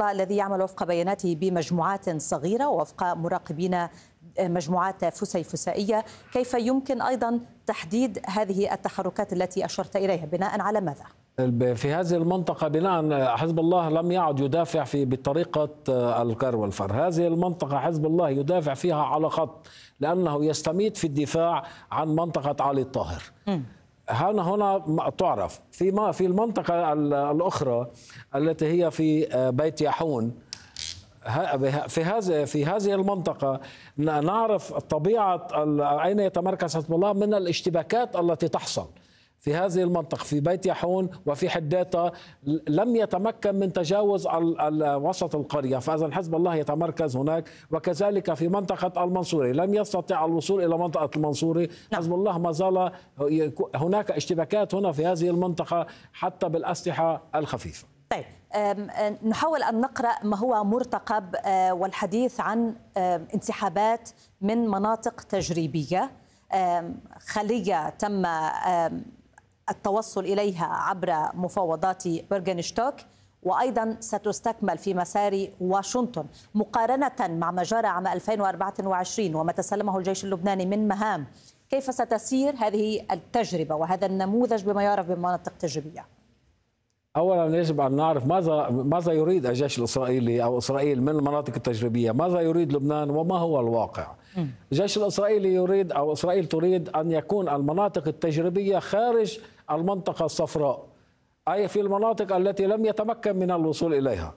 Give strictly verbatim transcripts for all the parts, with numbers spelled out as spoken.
الله الذي يعمل وفق بياناته بمجموعات صغيرة ووفق مراقبين مجموعات فسيفسائية، كيف يمكن أيضا تحديد هذه التحركات التي أشرت إليها؟ بناء على ماذا؟ في هذه المنطقة بناء حزب الله لم يعد يدافع في بطريقة الكر والفر. هذه المنطقة حزب الله يدافع فيها على خط، لأنه يستميت في الدفاع عن منطقة علي الطاهر. م. هنا هنا تعرف في ما في المنطقة الأخرى التي هي في بيت يحون. في هذه في هذه المنطقة نعرف طبيعة أين يتمركز حزب الله من الاشتباكات التي تحصل في هذه المنطقة. في بيت يحون وفي حداته لم يتمكن من تجاوز وسط القرية، فإذا حزب الله يتمركز هناك. وكذلك في منطقة المنصوري لم يستطع الوصول إلى منطقة المنصوري. حزب الله ما زال هناك اشتباكات هنا في هذه المنطقة حتى بالأسلحة الخفيفة. طيب، نحاول أن نقرأ ما هو مرتقب والحديث عن انسحابات من مناطق تجريبية، خلية تم التوصل إليها عبر مفاوضات برغنشتوك، وأيضا ستستكمل في مسار واشنطن، مقارنة مع ما جرى عام ألفين وأربعة وعشرين وما تسلمه الجيش اللبناني من مهام. كيف ستسير هذه التجربة وهذا النموذج بما يعرف بمناطق تجريبية؟ أولا يجب أن نعرف ماذا ماذا يريد الجيش الإسرائيلي أو إسرائيل من المناطق التجريبية، ماذا يريد لبنان وما هو الواقع. م. الجيش الإسرائيلي يريد أو إسرائيل تريد أن يكون المناطق التجريبية خارج المنطقة الصفراء، أي في المناطق التي لم يتمكن من الوصول إليها،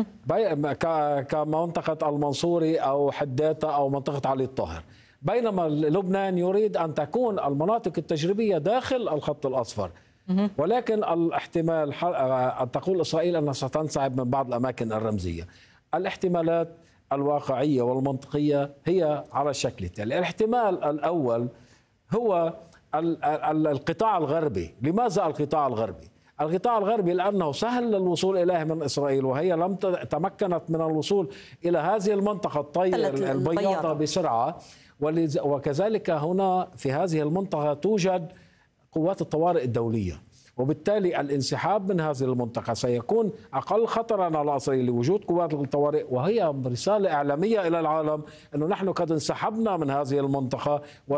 كمنطقة المنصوري أو حداته أو منطقة علي الطاهر. بينما لبنان يريد أن تكون المناطق التجريبية داخل الخط الأصفر. ولكن الاحتمال أن تقول إسرائيل أنها ستنسحب من بعض الأماكن الرمزية. الاحتمالات الواقعية والمنطقية هي على الشكل التالي. الاحتمال الأول هو القطاع الغربي. لماذا القطاع الغربي؟ القطاع الغربي لأنه سهل الوصول إليه من إسرائيل، وهي لم تمكنت من الوصول إلى هذه المنطقة الطير البياضة بسرعة. وكذلك هنا في هذه المنطقة توجد قوات الطوارئ الدولية، وبالتالي الانسحاب من هذه المنطقة سيكون أقل خطرا على إسرائيل لوجود قوات الطوارئ، وهي رسالة إعلامية إلى العالم أنه نحن قد انسحبنا من هذه المنطقة،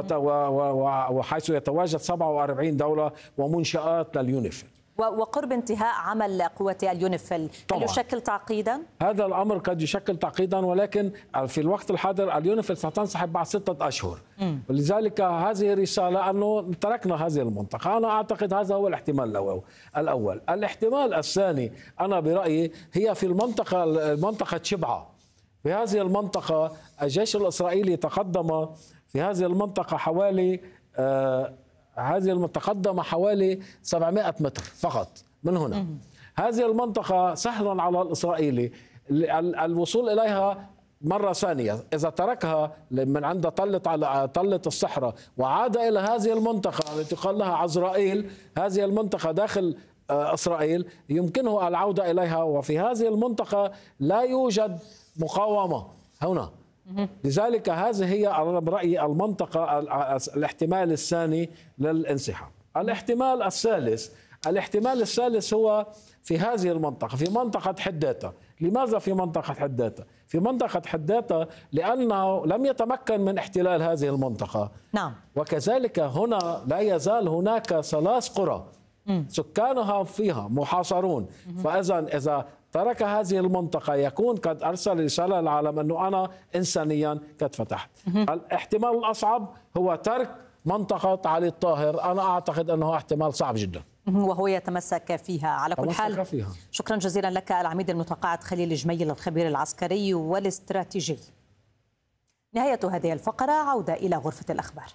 وحيث يتواجد سبعة وأربعين دولة ومنشآت لليونيفيل. وقرب انتهاء عمل قوات اليونيفيل هل يشكل تعقيدا؟ هذا الأمر قد يشكل تعقيدا، ولكن في الوقت الحاضر اليونيفيل ستنسحب بعد ستة أشهر. م. ولذلك هذه رسالة أنه تركنا هذه المنطقة. أنا أعتقد هذا هو الاحتمال الأول. الاحتمال الثاني أنا برأيي هي في المنطقة منطقة شبعة. في هذه المنطقة الجيش الإسرائيلي تقدم في هذه المنطقة حوالي آه هذه المتقدمة حوالي سبعمائة متر فقط من هنا. مم. هذه المنطقة سهلا على الإسرائيلي الوصول إليها مرة ثانية. إذا تركها من عند طلة على طلة الصحراء وعاد إلى هذه المنطقة التي قال لها عزرائيل، هذه المنطقة داخل إسرائيل، يمكنه العودة إليها. وفي هذه المنطقة لا يوجد مقاومة هنا. لذلك هذه هي على برأيي المنطقة الاحتمال الثاني للانسحاب. الاحتمال الثالث الاحتمال الثالث هو في هذه المنطقة، في منطقة حداته. لماذا في منطقة حداته؟ في منطقة حداته لأنه لم يتمكن من احتلال هذه المنطقة. نعم. وكذلك هنا لا يزال هناك ثلاث قرى سكانها فيها محاصرون. فإذا إذا ترك هذه المنطقة يكون قد أرسل رسالة للعالم أنه أنا إنسانيا قد فتحت. الاحتمال الأصعب هو ترك منطقة علي الطاهر. أنا أعتقد أنه احتمال صعب جدا، وهو يتمسك فيها على كل حال. فيها. شكرا جزيلا لك العميد المتقاعد خليل جميل، الخبير العسكري والاستراتيجي. نهاية هذه الفقرة، عودة إلى غرفة الأخبار.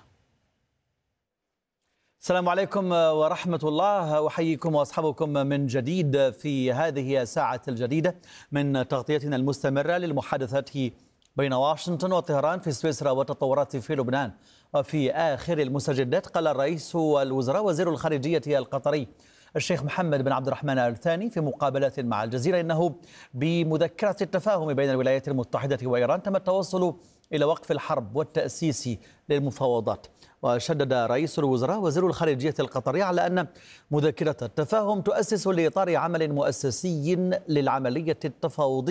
السلام عليكم ورحمة الله، أحييكم وأصحابكم من جديد في هذه الساعة الجديدة من تغطيتنا المستمرة للمحادثات بين واشنطن وطهران في سويسرا والتطورات في لبنان. وفي آخر المستجدات قال الرئيس والوزراء وزير الخارجية القطري الشيخ محمد بن عبد الرحمن آل ثاني في مقابلات مع الجزيرة إنه بمذكرة التفاهم بين الولايات المتحدة وإيران تم التوصل إلى وقف الحرب والتأسيس للمفاوضات. وشدد رئيس الوزراء وزير الخارجية القطري على أن مذكرة التفاهم تؤسس لإطار عمل مؤسسي للعملية التفاوضية